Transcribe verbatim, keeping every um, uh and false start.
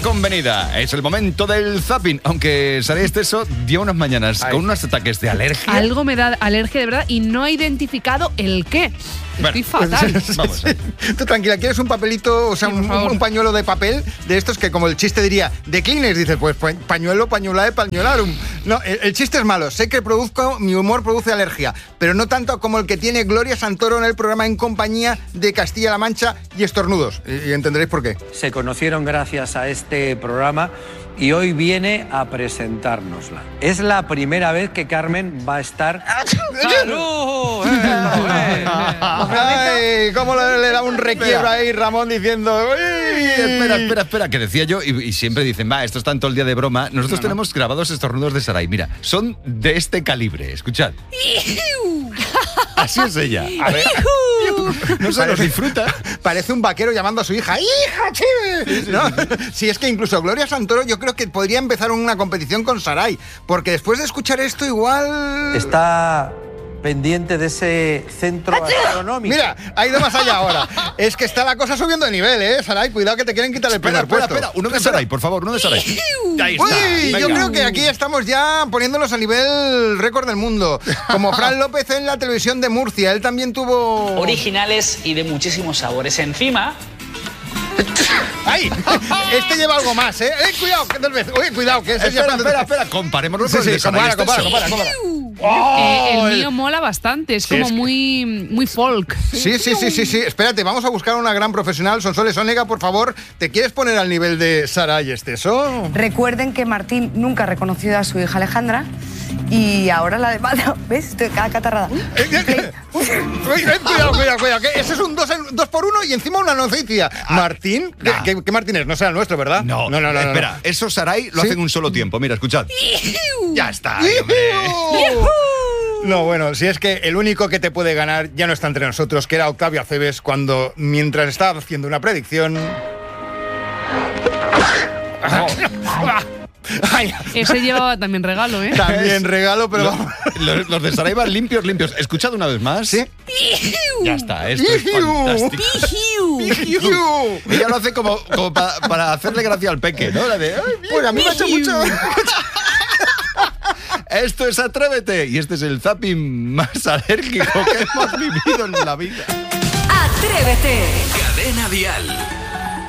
convenida. Es el momento del zapping. Aunque Saray Esteso dio unas mañanas Ay. con unos ataques de alergia. Algo me da alergia de verdad y no he identificado el qué. Estoy bueno, fatal. Vamos. A ver. Tú tranquila, ¿quieres un papelito, o sea, sí, un, un pañuelo de papel de estos que, como el chiste diría, de Kleenex? Dices, pues pañuelo, pañulae, pañolarum. No, el, el chiste es malo. Sé que produzco, mi humor produce alergia, pero no tanto como el que tiene Gloria Santoro en el programa En Compañía de Castilla-La Mancha y Estornudos. Y, y entenderéis por qué. Se conocieron gracias a este programa y hoy viene a presentárnosla. Es la primera vez que Carmen va a estar... ¡Salud! ¡Eh, eh! Ay, cómo le, le da un requiebro ahí Ramón diciendo... Espera, espera, espera, que decía yo, y, y siempre dicen, va, esto está en todo el día de broma. Nosotros no, no. tenemos grabados estornudos de Saray. Mira, son de este calibre, escuchad. Así es ella. A ver. No se los disfruta. Parece un vaquero llamando a su hija. ¡Hija, chive! Sí, sí, ¿no? sí, sí. sí, es que incluso Gloria Santoro yo creo que podría empezar una competición con Saray, porque después de escuchar esto igual... Está pendiente de ese centro astronómico. Mira, ha ido más allá ahora. Es que está la cosa subiendo de nivel, ¿eh, Saray? Cuidado que te quieren quitar el espera, primer espera, puesto. Espera, uno de Saray, por favor, uno de Saray. Ahí está. Uy, venga. Yo creo que aquí estamos ya poniéndonos a nivel récord del mundo. Como Fran López en la televisión de Murcia. Él también tuvo... originales y de muchísimos sabores. Encima... ¡Ay! Este lleva algo más, ¿eh? ¡Eh, cuidado! Que tal vez... Oye, cuidado, que ese espera, ya... Espera, espera, comparémoslo sí, con sí, el de Saray compara, compara, compara, compara. Oh, eh, el mío mola bastante, es sí, como es que... muy, muy folk. Sí, sí, sí, sí, sí. Espérate, vamos a buscar una gran profesional. Sonsoles Onega, por favor, ¿te quieres poner al nivel de Saray Esteso? Recuerden que Martín nunca ha reconocido a su hija Alejandra y ahora la demanda, ¿ves? Estoy cada catarrada. Cuidado, cuidado, cuidado, que ese es un dos, en, dos por uno y encima una noticia. Ah, ¿Martín? Nah. ¿Qué, qué Martín es? No será el nuestro, ¿verdad? No, no, no. no espera, no. Eso Saray lo ¿Sí? hace en un solo tiempo. Mira, escuchad. Ya está, hombre. No, bueno, si es que el único que te puede ganar ya no está entre nosotros, que era Octavio Aceves, cuando, mientras estaba haciendo una predicción... Ay. Ese llevaba también regalo, ¿eh? También regalo, pero... Los, los, los de Saray van limpios, limpios. ¿Escuchad una vez más? Sí. Ya está, esto es fantástico. Ella lo hace como, como pa, para hacerle gracia al peque, ¿no? La de... Ay, pues a mí me ha hecho mucho... Esto es Atrévete y este es el zapping más alérgico que hemos vivido en la vida. Atrévete. Cadena Dial.